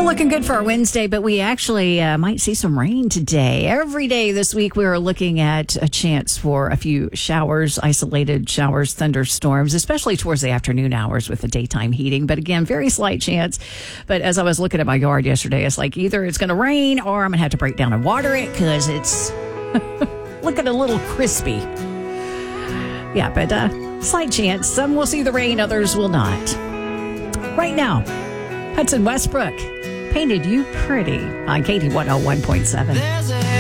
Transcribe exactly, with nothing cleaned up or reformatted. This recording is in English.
Well, looking good for our Wednesday, but we actually uh, might see some rain today. Every day this week, we are looking at a chance for a few showers, isolated showers, thunderstorms, especially towards the afternoon hours with the daytime heating. But again, very slight chance. But as I was looking at my yard yesterday, it's like either it's going to rain or I'm going to have to break down and water it because it's looking a little crispy. Yeah, but uh, slight chance. Some will see the rain, others will not. Right now, Hudson Westbrook, Painted You Pretty on Katie one oh one point seven.